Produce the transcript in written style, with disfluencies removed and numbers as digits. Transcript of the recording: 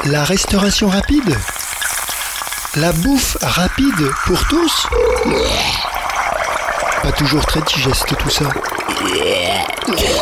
La restauration rapide? La bouffe rapide pour tous? Pas toujours très digeste tout ça.